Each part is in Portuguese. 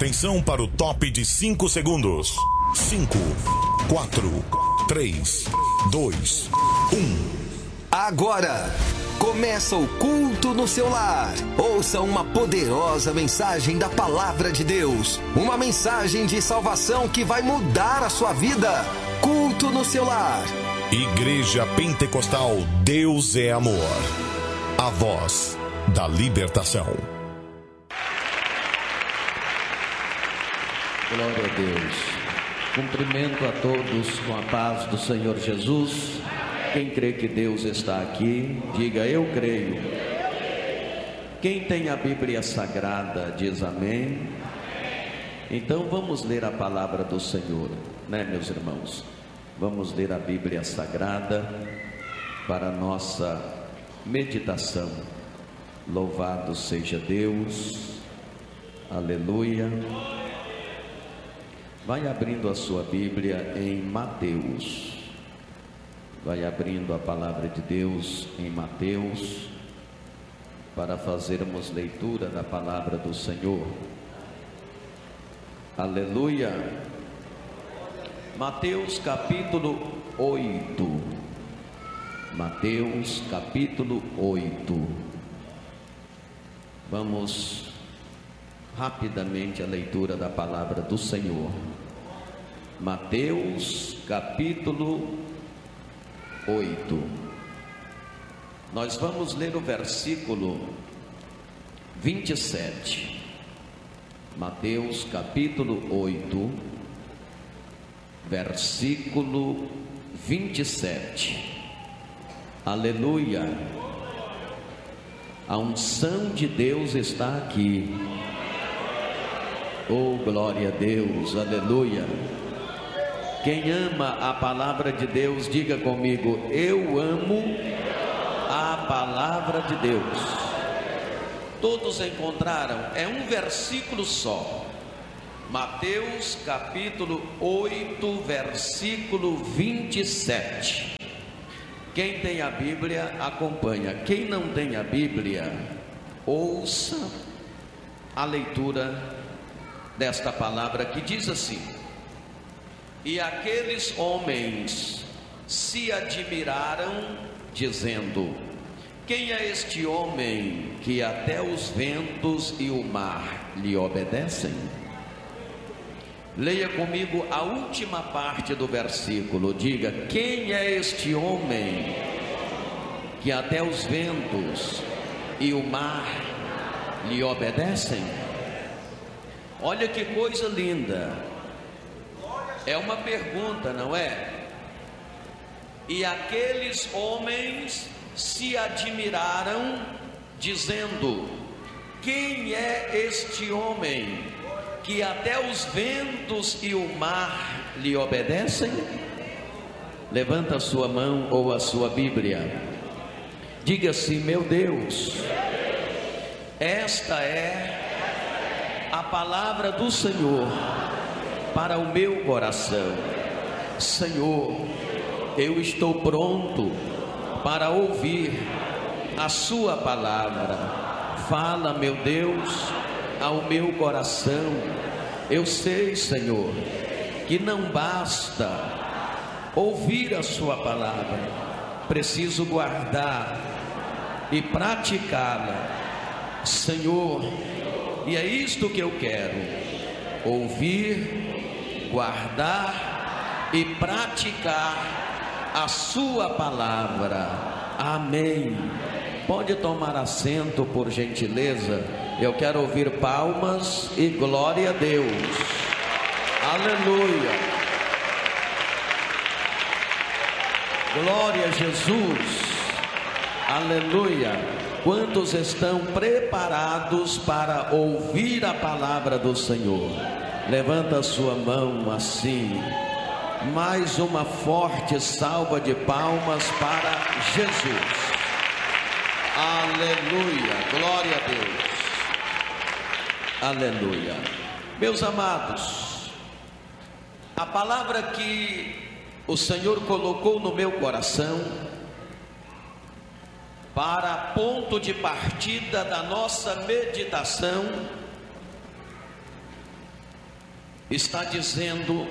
Atenção para o top de 5 segundos. 5, 4, 3, 2, 1. Agora começa o culto no seu lar. Ouça uma poderosa mensagem da palavra de Deus. Uma mensagem de salvação que vai mudar a sua vida. Culto no seu lar. Igreja Pentecostal Deus é Amor. A voz da libertação. Glória a Deus. Cumprimento a todos com a paz do Senhor Jesus. Quem crê que Deus está aqui, diga eu creio. Quem tem a Bíblia Sagrada diz amém. Então vamos ler a palavra do Senhor, né, meus irmãos? Vamos ler a Bíblia Sagrada para a nossa meditação. Louvado seja Deus. Aleluia. Vai abrindo a sua Bíblia em Mateus. Vai abrindo a palavra de Deus em Mateus, para fazermos leitura da palavra do Senhor. Aleluia. Mateus capítulo 8. Mateus capítulo 8. Vamos rapidamente a leitura da palavra do Senhor. Mateus capítulo 8. Nós vamos ler o versículo 27. Mateus capítulo 8, versículo 27. Aleluia. A unção de Deus está aqui. Oh, glória a Deus, aleluia. Quem ama a palavra de Deus, diga comigo, eu amo a palavra de Deus. Todos encontraram? É um versículo só. Mateus capítulo 8, versículo 27. Quem tem a Bíblia, acompanha. Quem não tem a Bíblia, ouça a leitura desta palavra que diz assim: e aqueles homens se admiraram, dizendo: quem é este homem que até os ventos e o mar lhe obedecem? Leia comigo a última parte do versículo. Diga: quem é este homem que até os ventos e o mar lhe obedecem? Olha que coisa linda. É uma pergunta, não é? E aqueles homens se admiraram, dizendo: quem é este homem que até os ventos e o mar lhe obedecem? Levanta a sua mão ou a sua Bíblia. Diga assim: meu Deus, esta é a palavra do Senhor para o meu coração. Senhor, eu estou pronto para ouvir a sua palavra. Fala, meu Deus, ao meu coração. Eu sei, Senhor, que não basta ouvir a sua palavra, preciso guardar e praticá-la, Senhor. E é isto que eu quero: ouvir, guardar e praticar a sua palavra. Amém. Pode tomar assento, por gentileza. Eu quero ouvir palmas e glória a Deus. Aleluia. Glória a Jesus. Aleluia. Quantos estão preparados para ouvir a palavra do Senhor? Levanta a sua mão assim. Mais uma forte salva de palmas para Jesus. Aleluia, glória a Deus. Aleluia. Meus amados, a palavra que o Senhor colocou no meu coração para ponto de partida da nossa meditação está dizendo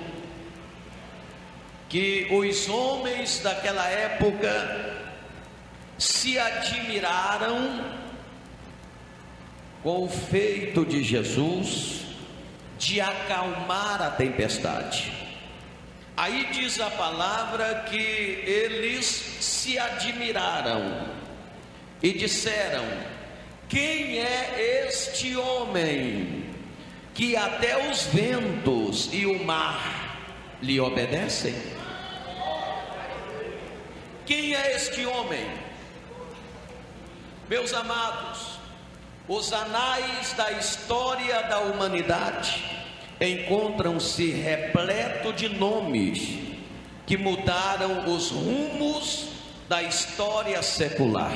que os homens daquela época se admiraram com o feito de Jesus de acalmar a tempestade. Aí diz a palavra que eles se admiraram e disseram: quem é este homem que até os ventos e o mar lhe obedecem? Quem é este homem? Meus amados, os anais da história da humanidade encontram-se repleto de nomes que mudaram os rumos da história secular.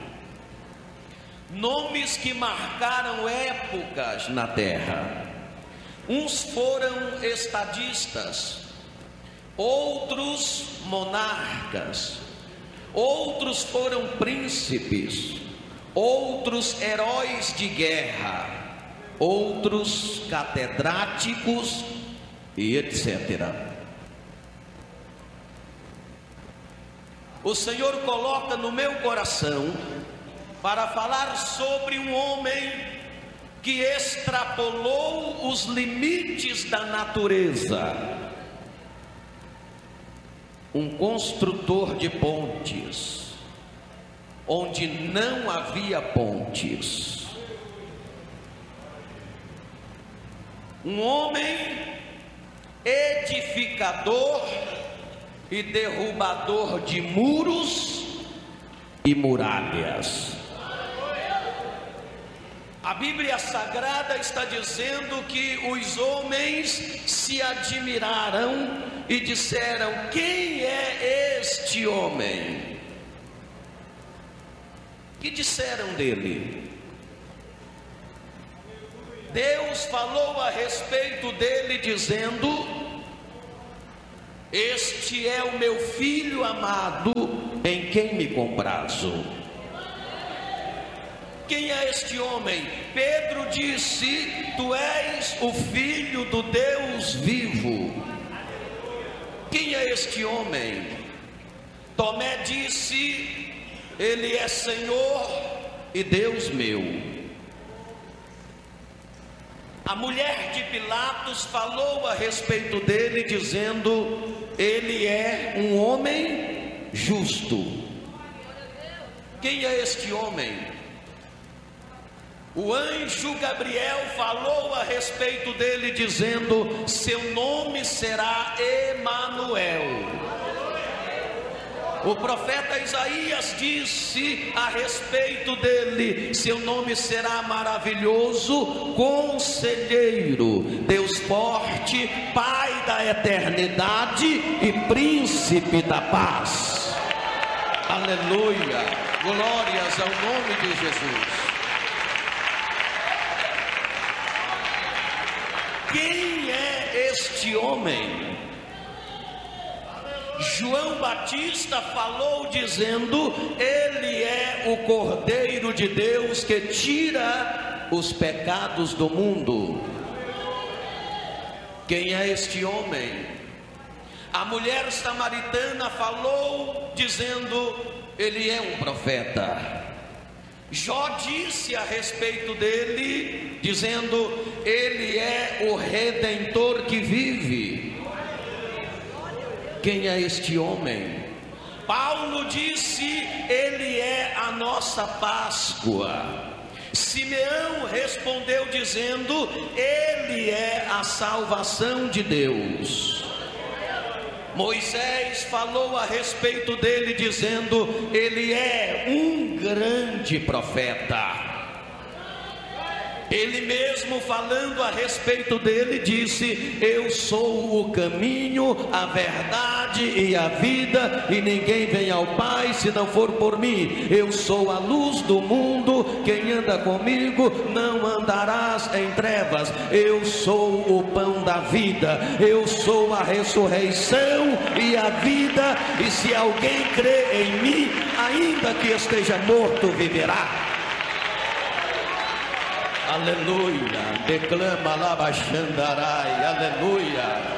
Nomes que marcaram épocas na terra. Uns foram estadistas, outros monarcas, outros foram príncipes, outros heróis de guerra, outros catedráticos e etc. O Senhor coloca no meu coração para falar sobre um homem que extrapolou os limites da natureza, um construtor de pontes, onde não havia pontes, um homem edificador e derrubador de muros e muralhas. A Bíblia Sagrada está dizendo que os homens se admiraram e disseram: quem é este homem? Que disseram dele? Deus falou a respeito dele dizendo: este é o meu filho amado, em quem me comprazo. Quem é este homem? Pedro disse: tu és o filho do Deus vivo. Quem é este homem? Tomé disse: ele é Senhor e Deus meu. A mulher de Pilatos falou a respeito dele dizendo: ele é um homem justo. Quem é este homem? O anjo Gabriel falou a respeito dele dizendo: seu nome será Emanuel. O profeta Isaías disse a respeito dele: seu nome será Maravilhoso, Conselheiro, Deus Forte, Pai da Eternidade e Príncipe da Paz. Aleluia, glórias ao nome de Jesus. Quem é este homem? João Batista falou dizendo: ele é o Cordeiro de Deus que tira os pecados do mundo. Quem é este homem? A mulher samaritana falou dizendo: ele é um profeta. Jó disse a respeito dele dizendo: ele é o Redentor que vive. Quem é este homem? Paulo disse: ele é a nossa Páscoa. Simeão respondeu dizendo: ele é a salvação de Deus. Moisés falou a respeito dele dizendo: ele é um grande profeta. Ele mesmo falando a respeito dele disse: eu sou o caminho, a verdade e a vida, e ninguém vem ao Pai se não for por mim. Eu sou a luz do mundo, quem anda comigo não andarás em trevas. Eu sou o pão da vida, eu sou a ressurreição e a vida, e se alguém crê em mim, ainda que esteja morto, viverá. Aleluia. Declama Labaxandarai. Aleluia.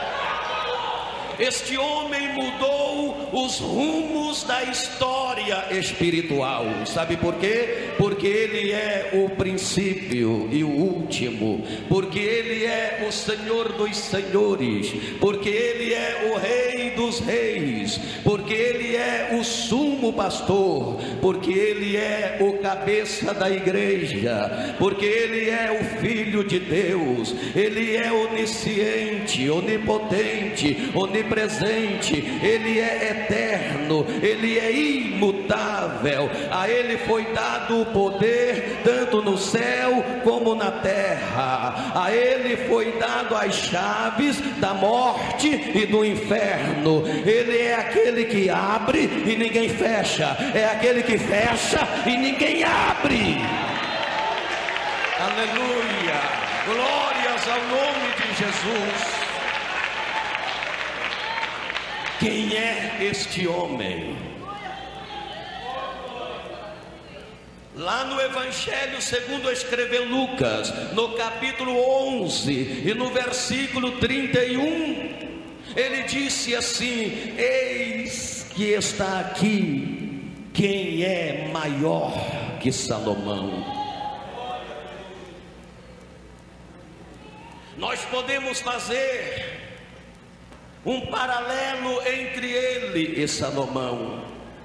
Este homem mudou os rumos da história espiritual. Sabe por quê? Porque ele é o princípio e o último. Porque ele é o Senhor dos senhores. Porque ele é o Rei dos reis. Porque ele é o sumo pastor. Porque ele é o cabeça da igreja. Porque ele é o Filho de Deus. Ele é onisciente, onipotente, onipresente, ele é eterno, ele é imutável. A ele foi dado o poder, tanto no céu como na terra. A ele foi dado as chaves da morte e do inferno. Ele é aquele que abre e ninguém fecha, é aquele que fecha e ninguém abre. Aleluia, glórias ao nome de Jesus. Quem é este homem? Lá no Evangelho segundo escreveu Lucas, no capítulo 11 e no versículo 31, ele disse assim: eis que está aqui quem é maior que Salomão. Nós podemos fazer um paralelo entre ele e Salomão.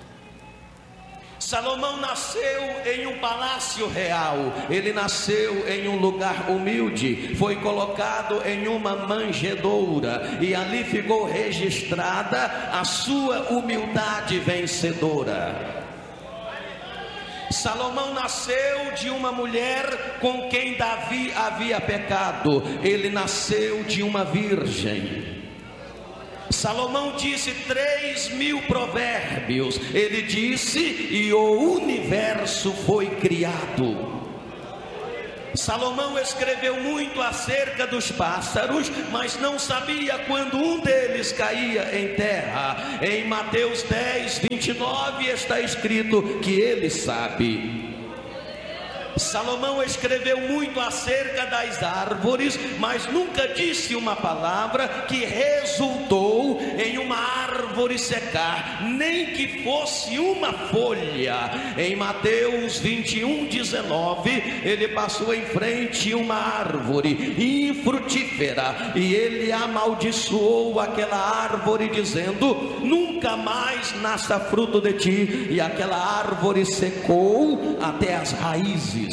Salomão nasceu em um palácio real. Ele nasceu em um lugar humilde. Foi colocado em uma manjedoura. E ali ficou registrada a sua humildade vencedora. Salomão nasceu de uma mulher com quem Davi havia pecado. Ele nasceu de uma virgem. Salomão disse 3.000 provérbios. Ele disse e o universo foi criado. Salomão escreveu muito acerca dos pássaros, mas não sabia quando um deles caía em terra. Em Mateus 10, 29 está escrito que ele sabe. Salomão escreveu muito acerca das árvores, mas nunca disse uma palavra que resultou em uma árvore secar, nem que fosse uma folha. Em Mateus 21, 19, ele passou em frente a uma árvore infrutífera e ele amaldiçoou aquela árvore, dizendo: nunca mais nasça fruto de ti. E aquela árvore secou até as raízes.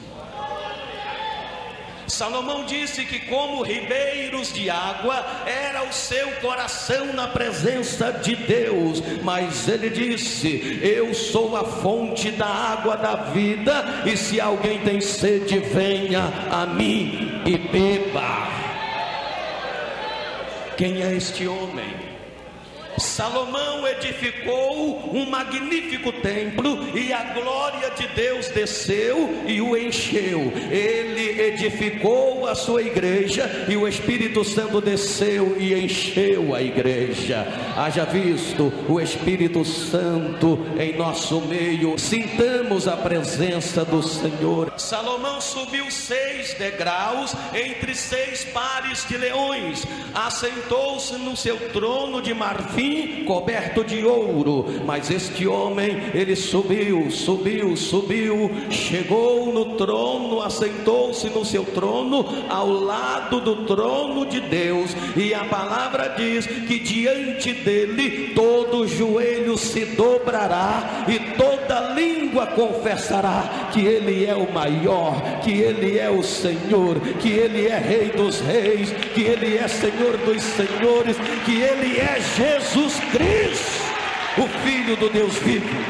Salomão disse que como ribeiros de água era o seu coração na presença de Deus, mas ele disse: eu sou a fonte da água da vida, e se alguém tem sede, venha a mim e beba. Quem é este homem? Salomão edificou um magnífico templo e a glória de Deus desceu e o encheu. Ele edificou a sua igreja e o Espírito Santo desceu e encheu a igreja. Haja visto o Espírito Santo em nosso meio. Sintamos a presença do Senhor. Salomão subiu 6 degraus entre 6 pares de leões. Assentou-se no seu trono de marfim coberto de ouro. Mas este homem, ele subiu, chegou no trono, assentou-se no seu trono ao lado do trono de Deus, e a palavra diz que diante dele todo joelho se dobrará e toda língua confessará que ele é o maior, que ele é o Senhor, que ele é Rei dos reis, que ele é Senhor dos senhores, que ele é Jesus Cristo, o Filho do Deus vivo.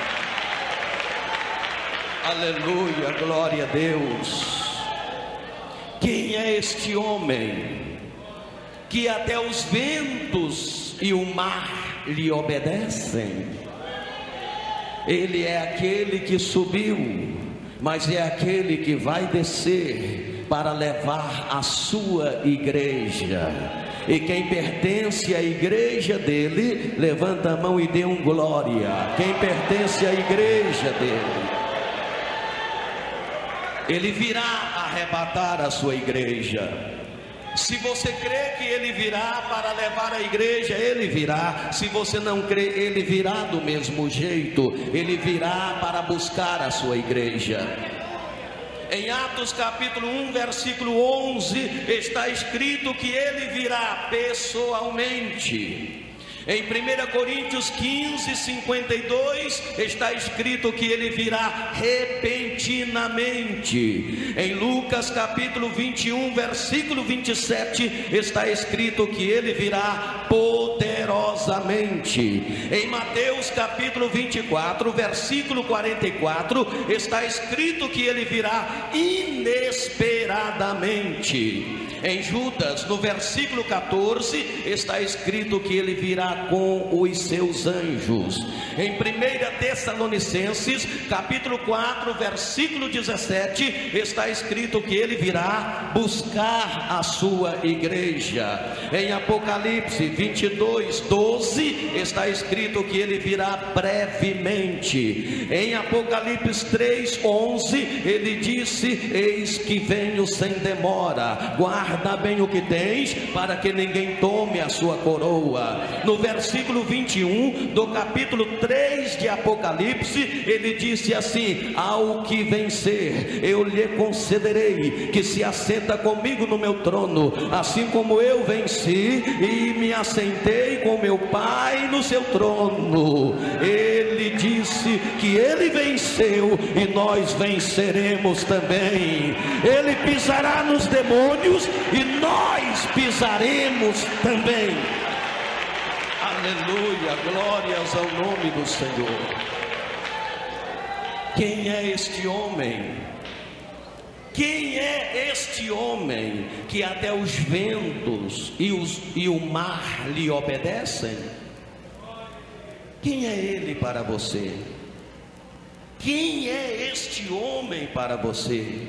Aleluia, glória a Deus. Quem é este homem que até os ventos e o mar lhe obedecem? Ele é aquele que subiu, mas é aquele que vai descer para levar a sua igreja. E quem pertence à igreja dele, levanta a mão e dê um glória. Quem pertence à igreja dele, Ele virá arrebatar a sua igreja. Se você crê que Ele virá para levar a igreja, Ele virá. Se você não crê, Ele virá do mesmo jeito. Ele virá para buscar a sua igreja. Em Atos capítulo 1, versículo 11, está escrito que Ele virá pessoalmente. Em 1 Coríntios 15, 52, está escrito que Ele virá repentinamente. Em Lucas capítulo 21, versículo 27, está escrito que Ele virá poderosamente. Em Mateus capítulo 24, versículo 44, está escrito que Ele virá inesperadamente. Em Judas, no versículo 14, está escrito que Ele virá com os seus anjos. Em 1 Tessalonicenses, capítulo 4, versículo 17, está escrito que Ele virá buscar a sua igreja. Em Apocalipse 22, 12, está escrito que Ele virá brevemente. Em Apocalipse 3, 11, Ele disse: eis que venho sem demora, guarda bem o que tens, para que ninguém tome a sua coroa. No versículo 21 do capítulo 3 de Apocalipse, Ele disse assim: ao que vencer, eu lhe concederei que se assenta comigo no meu trono, assim como eu venci e me assentei com meu Pai no seu trono. Ele disse que Ele venceu e nós venceremos também. Ele pisará nos demônios e nós pisaremos também. Aleluia, glórias ao nome do Senhor. Quem é este homem? Quem é este homem que até os ventos e o mar lhe obedecem? Quem é ele para você? Quem é este homem para você?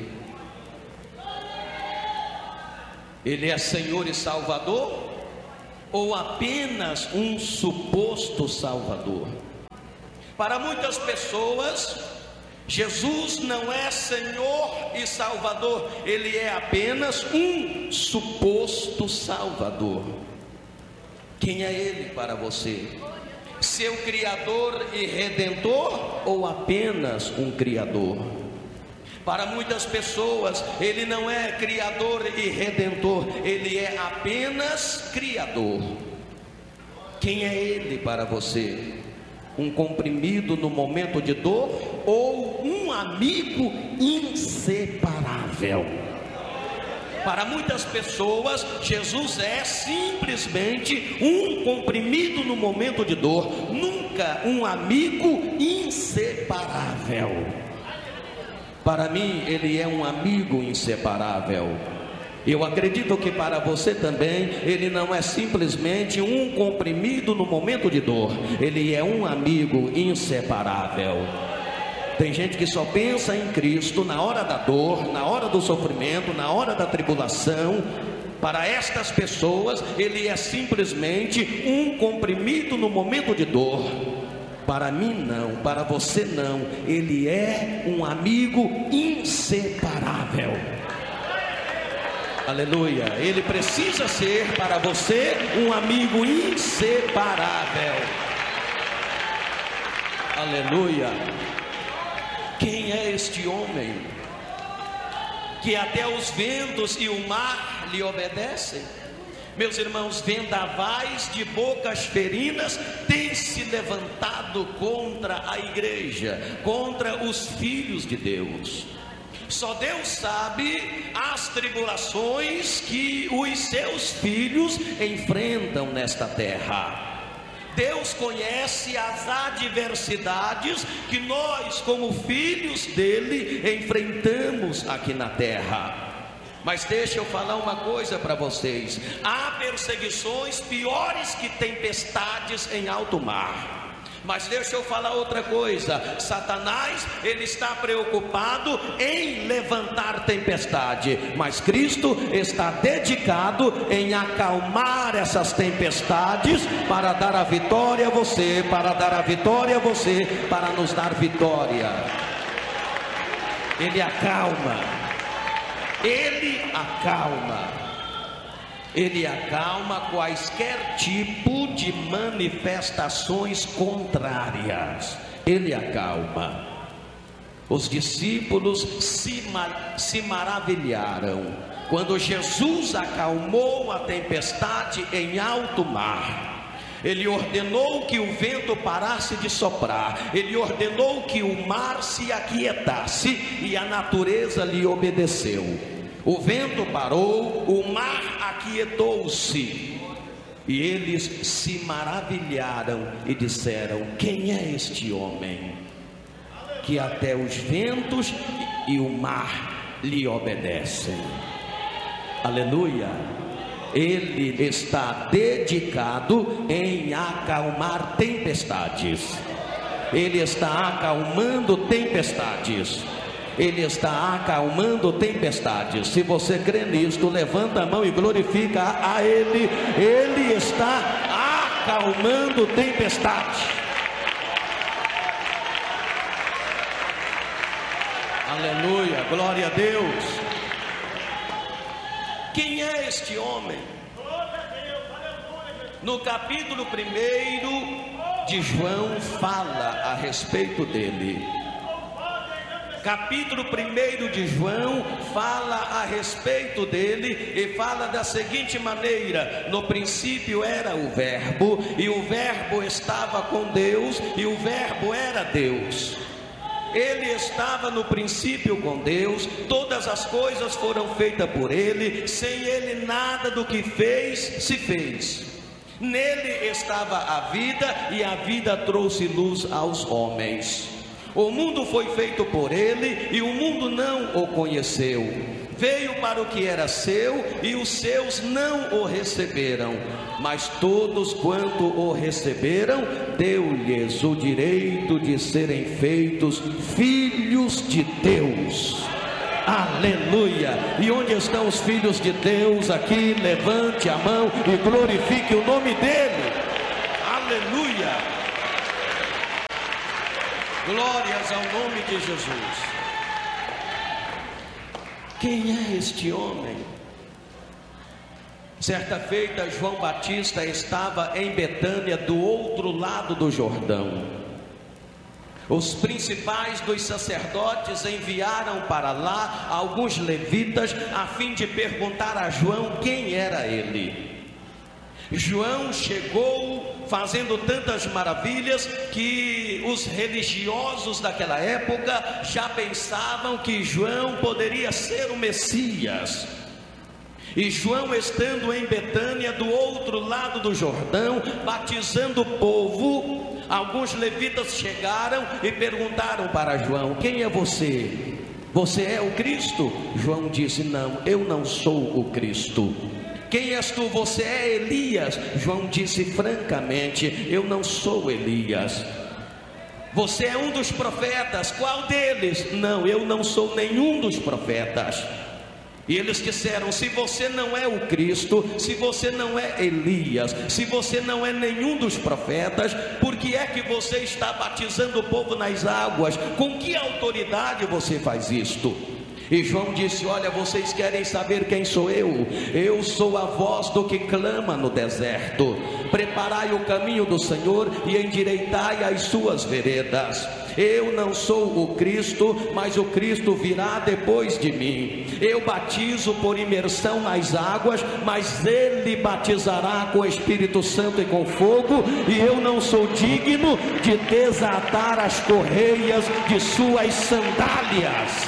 Ele é Senhor e Salvador? Ou apenas um suposto Salvador? Para muitas pessoas, Jesus não é Senhor e Salvador, Ele é apenas um suposto Salvador. Quem é Ele para você? Seu Criador e Redentor ou apenas um Criador? Para muitas pessoas, Ele não é Criador e Redentor, Ele é apenas Criador. Quem é Ele para você? Um comprimido no momento de dor ou um amigo inseparável? Para muitas pessoas, Jesus é simplesmente um comprimido no momento de dor, nunca um amigo inseparável. Para mim, Ele é um amigo inseparável. Eu acredito que para você também, Ele não é simplesmente um comprimido no momento de dor, Ele é um amigo inseparável. Tem gente que só pensa em Cristo na hora da dor, na hora do sofrimento, na hora da tribulação. Para estas pessoas, Ele é simplesmente um comprimido no momento de dor. Para mim não, para você não, Ele é um amigo inseparável. Aleluia. Ele precisa ser para você um amigo inseparável. Aleluia. Quem é este homem que até os ventos e o mar lhe obedecem? Meus irmãos, vendavais de bocas ferinas têm se levantado contra a igreja, contra os filhos de Deus. Só Deus sabe as tribulações que os seus filhos enfrentam nesta terra. Deus conhece as adversidades que nós, como filhos dele, enfrentamos aqui na terra. Mas deixa eu falar uma coisa para vocês: há perseguições piores que tempestades em alto mar. Mas deixa eu falar outra coisa: Satanás, ele está preocupado em levantar tempestade, mas Cristo está dedicado em acalmar essas tempestades, para dar a vitória a você, para dar a vitória a você, para nos dar vitória. Ele acalma. Ele acalma. Ele acalma quaisquer tipo de manifestações contrárias. Ele acalma. Os discípulos se maravilharam quando Jesus acalmou a tempestade em alto mar. Ele ordenou que o vento parasse de soprar. Ele ordenou que o mar se aquietasse e a natureza lhe obedeceu. O vento parou, o mar aquietou-se. E eles se maravilharam e disseram: quem é este homem que até os ventos e o mar lhe obedecem? Aleluia! Ele está dedicado em acalmar tempestades. Ele está acalmando tempestades. Ele está acalmando tempestades. Se você crê nisto, levanta a mão e glorifica a Ele. Ele está acalmando tempestades. Aleluia, glória a Deus. Quem é este homem? No capítulo 1 de João fala a respeito dele. Capítulo 1 de João fala a respeito dele e fala da seguinte maneira: no princípio era o Verbo, e o Verbo estava com Deus, e o Verbo era Deus. Ele estava no princípio com Deus, todas as coisas foram feitas por Ele, sem Ele nada do que fez se fez. Nele estava a vida, e a vida trouxe luz aos homens. O mundo foi feito por Ele, e o mundo não o conheceu. Veio para o que era seu, e os seus não o receberam. Mas todos quanto o receberam, deu-lhes o direito de serem feitos filhos de Deus. Aleluia! E onde estão os filhos de Deus aqui? Levante a mão e glorifique o nome dele. Aleluia! Glórias ao nome de Jesus. Quem é este homem? Certa feita, João Batista estava em Betânia, do outro lado do Jordão. Os principais dos sacerdotes enviaram para lá alguns levitas a fim de perguntar a João quem era ele. João chegou fazendo tantas maravilhas que os religiosos daquela época já pensavam que João poderia ser o Messias. E João, estando em Betânia, do outro lado do Jordão, batizando o povo, alguns levitas chegaram e perguntaram para João: quem é você? Você é o Cristo? João disse: não, eu não sou o Cristo. Quem és tu? Você é Elias? João disse francamente: eu não sou Elias. Você é um dos profetas? Qual deles? Não, eu não sou nenhum dos profetas. E eles disseram: se você não é o Cristo, se você não é Elias, se você não é nenhum dos profetas, por que é que você está batizando o povo nas águas? Com que autoridade você faz isto? E João disse: olha, vocês querem saber quem sou eu? Eu sou a voz do que clama no deserto: preparai o caminho do Senhor e endireitai as suas veredas. Eu não sou o Cristo, mas o Cristo virá depois de mim. Eu batizo por imersão nas águas, mas Ele batizará com o Espírito Santo e com fogo, e eu não sou digno de desatar as correias de suas sandálias.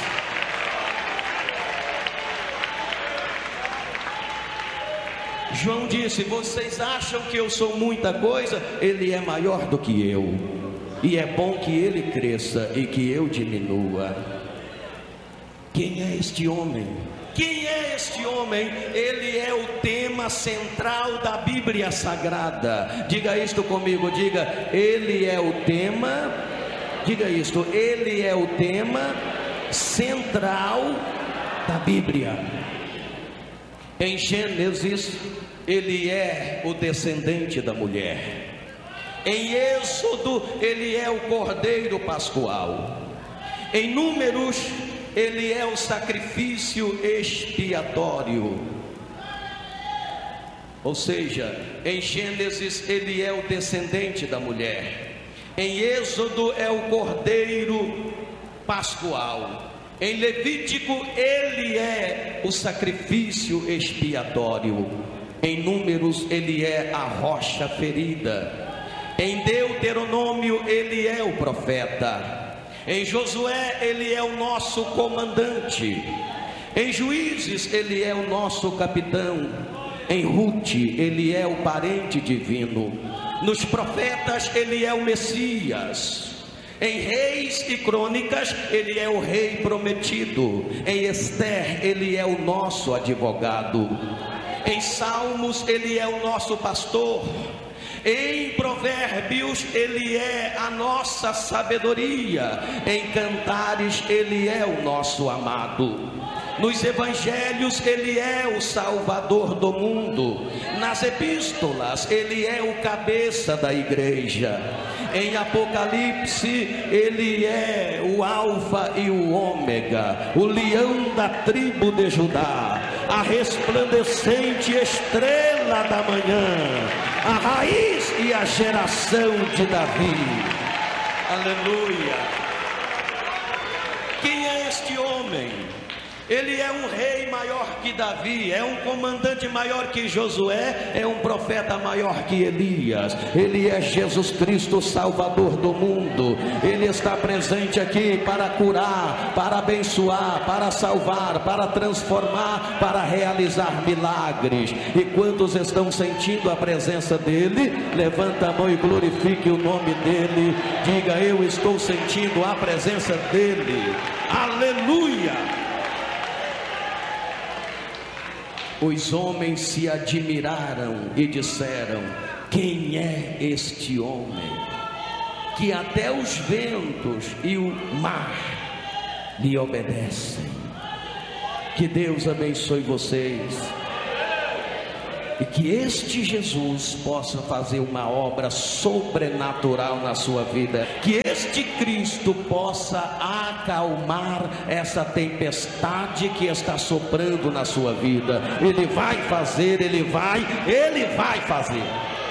João disse: vocês acham que eu sou muita coisa? Ele é maior do que eu, e é bom que ele cresça e que eu diminua. Quem é este homem? Quem é este homem? Ele é o tema central da Bíblia Sagrada. Diga isto comigo, diga: ele é o tema. Diga isto: ele é o tema central da Bíblia. Em Gênesis, ele é o descendente da mulher. Em Êxodo, ele é o cordeiro pascual. Em Números, ele é o sacrifício expiatório. Ou seja, em Gênesis ele é o descendente da mulher, em Êxodo é o cordeiro pascual, em Levítico ele é o sacrifício expiatório, em Números ele é a rocha ferida, em Deuteronômio ele é o profeta, em Josué ele é o nosso comandante, em Juízes ele é o nosso capitão, em Ruth ele é o parente divino, nos profetas ele é o Messias, em Reis e Crônicas ele é o rei prometido, em Esther ele é o nosso advogado, em Salmos ele é o nosso pastor, em Provérbios ele é a nossa sabedoria, em Cantares ele é o nosso amado, nos evangelhos ele é o salvador do mundo, nas epístolas ele é o cabeça da igreja, em Apocalipse ele é o alfa e o ômega, o leão da tribo de Judá, a resplandecente estrela da manhã, a raiz e a geração de Davi. Aleluia. Quem é este homem? Ele é um rei maior que Davi, é um comandante maior que Josué, é um profeta maior que Elias. Ele é Jesus Cristo, Salvador do mundo. Ele está presente aqui para curar, para abençoar, para salvar, para transformar, para realizar milagres. E quantos estão sentindo a presença dele? Levanta a mão e glorifique o nome dele. Diga: eu estou sentindo a presença dele. Aleluia. Os homens se admiraram e disseram: quem é este homem, que até os ventos e o mar lhe obedecem? Que Deus abençoe vocês, e que este Jesus possa fazer uma obra sobrenatural na sua vida, que este Cristo possa acalmar essa tempestade que está soprando na sua vida. Ele vai fazer, ele vai fazer.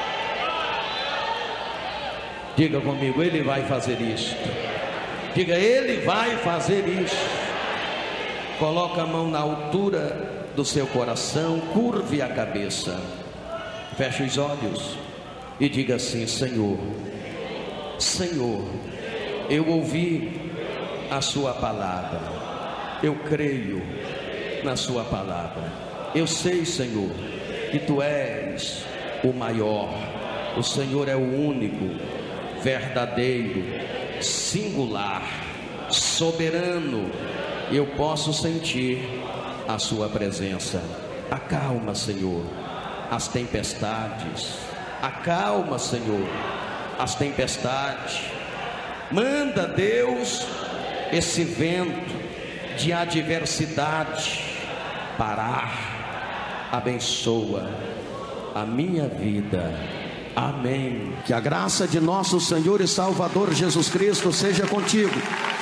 Diga comigo: ele vai fazer isso. Diga: ele vai fazer isso. Coloca a mão na altura do seu coração, curve a cabeça, feche os olhos e diga assim: Senhor, Senhor, eu ouvi a sua palavra, eu creio na sua palavra, eu sei, Senhor, que tu és o maior, o Senhor é o único, verdadeiro, singular, soberano. Eu posso sentir a sua presença. Acalma, Senhor, as tempestades. Acalma, Senhor, as tempestades. Manda, Deus, esse vento de adversidade parar. Abençoa a minha vida. Amém. Que a graça de nosso Senhor e Salvador Jesus Cristo seja contigo.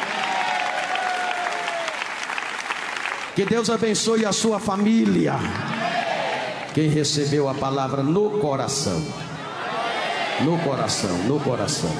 Que Deus abençoe a sua família. Quem recebeu a palavra no coração, no coração, no coração.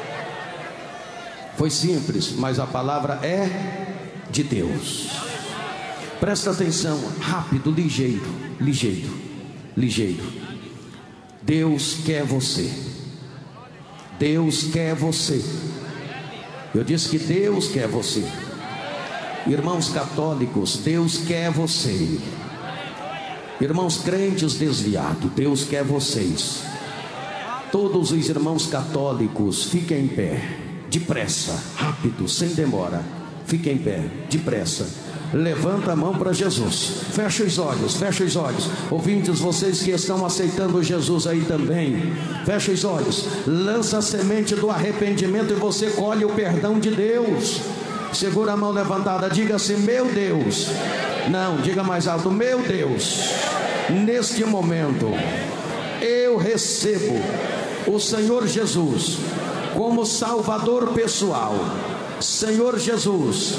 Foi simples, mas a palavra é de Deus. Presta atenção, rápido, ligeiro, ligeiro, ligeiro. Deus quer você. Deus quer você. Eu disse que Deus quer você. Irmãos católicos, Deus quer você. Irmãos crentes desviados, Deus quer vocês. Todos os irmãos católicos, fiquem em pé, depressa, rápido, sem demora. Fiquem em pé, depressa. Levanta a mão para Jesus. Fecha os olhos, fecha os olhos. Ouvintes, vocês que estão aceitando Jesus aí também, fecha os olhos. Lança a semente do arrependimento e você colhe o perdão de Deus. Segura a mão levantada, diga assim: meu Deus. Não, diga mais alto: meu Deus, neste momento eu recebo o Senhor Jesus como Salvador pessoal. Senhor Jesus,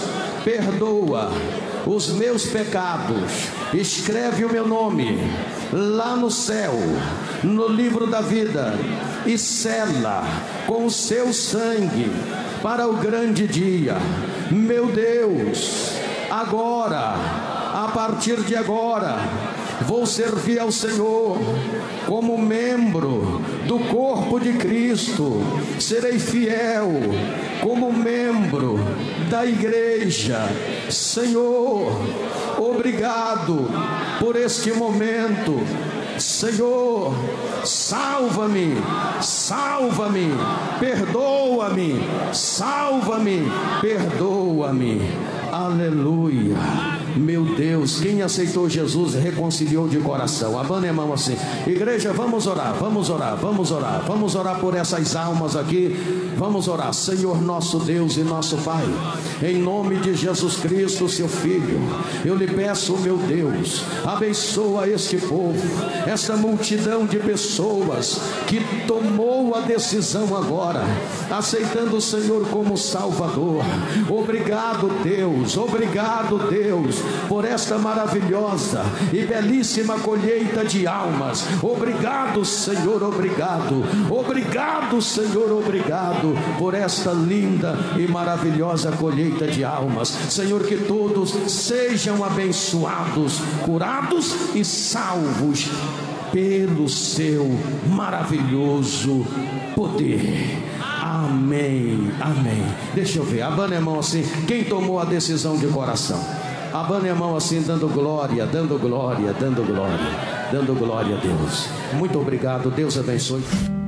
perdoa os meus pecados, escreve o meu nome lá no céu, no livro da vida, e sela com o seu sangue para o grande dia. Meu Deus, agora, a partir de agora, vou servir ao Senhor como membro do corpo de Cristo. Serei fiel como membro da igreja. Senhor, obrigado por este momento. Senhor, salva-me, salva-me, perdoa-me, salva-me, perdoa-me. Aleluia. Meu Deus, quem aceitou Jesus reconciliou de coração. Abana a mão assim. Igreja, vamos orar, vamos orar, vamos orar. Vamos orar por essas almas aqui. Vamos orar. Senhor nosso Deus e nosso Pai, em nome de Jesus Cristo, seu Filho, eu lhe peço, meu Deus, abençoa este povo, essa multidão de pessoas que tomou a decisão agora, aceitando o Senhor como Salvador. Obrigado, Deus, por esta maravilhosa e belíssima colheita de almas. Obrigado, Senhor, obrigado. Obrigado, Senhor, obrigado por esta linda e maravilhosa colheita de almas. Senhor, que todos sejam abençoados, curados e salvos pelo seu maravilhoso poder. Amém, amém. Deixa eu ver, abana a mão assim, quem tomou a decisão de coração. Abana a mão assim, dando glória, dando glória, dando glória, dando glória a Deus. Muito obrigado, Deus abençoe.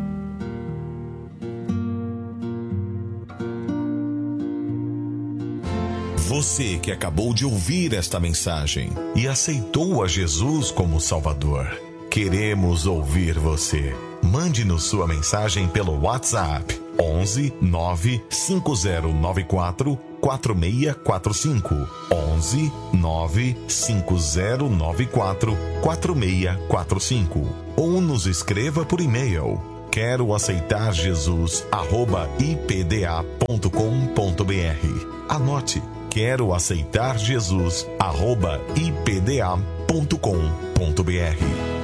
Você que acabou de ouvir esta mensagem e aceitou a Jesus como Salvador, queremos ouvir você. Mande-nos sua mensagem pelo WhatsApp 11 95094 4645 11 95094 4645 ou nos escreva por e-mail quero aceitar Jesus @ipda.com.br. Anote, quero aceitar Jesus @ipda.com.br.